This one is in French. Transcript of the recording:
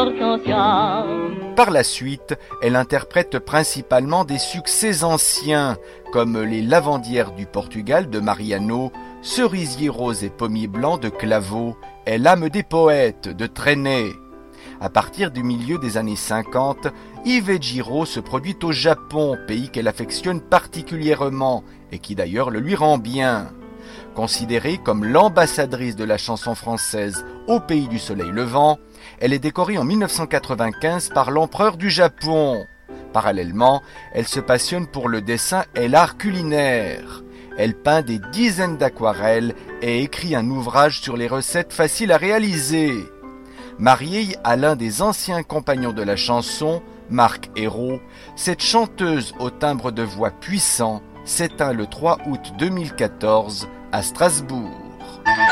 Hortensia. Par la suite, elle interprète principalement des succès anciens, comme Les lavandières du Portugal de Mariano, Cerisier rose et pommier blanc de Claveau, et L'âme des poètes de Trenet. À partir du milieu des années 50, Yvette Giraud se produit au Japon, pays qu'elle affectionne particulièrement et qui d'ailleurs le lui rend bien. Considérée comme l'ambassadrice de la chanson française au pays du soleil levant, elle est décorée en 1995 par l'empereur du Japon. Parallèlement, elle se passionne pour le dessin et l'art culinaire. Elle peint des dizaines d'aquarelles et écrit un ouvrage sur les recettes faciles à réaliser. Mariée à l'un des anciens compagnons de la chanson, Marc Hérault, cette chanteuse au timbre de voix puissant s'éteint le 3 août 2014 à Strasbourg.